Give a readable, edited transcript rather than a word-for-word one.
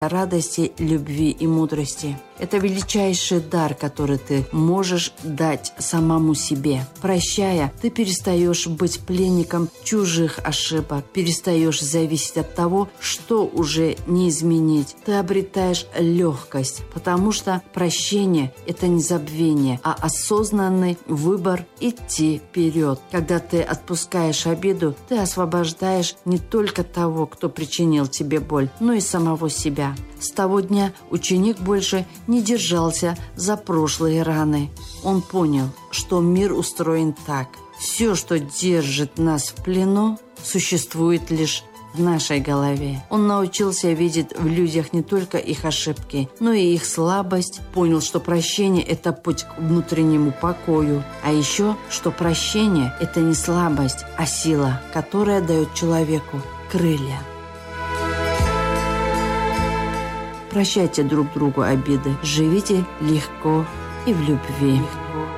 радости, любви и мудрости. Это величайший дар, который ты можешь дать самому себе. Прощая, ты перестаешь быть пленником чужих ошибок, перестаешь зависеть от того, что уже не изменить. Ты обретаешь легкость, потому что прощение – это не забвение, а осознанный выбор идти вперед. Когда ты отпускаешь обиду, ты освобождаешь не только того, кто причинил тебе боль, но и самого себя. С того дня ученик больше не держался за прошлые раны. Он понял, что мир устроен так. Все, что держит нас в плену, существует лишь в нашей голове. Он научился видеть в людях не только их ошибки, но и их слабость. Понял, что прощение – это путь к внутреннему покою. А еще, что прощение – это не слабость, а сила, которая дает человеку крылья. Прощайте друг другу обиды. Живите легко и в любви.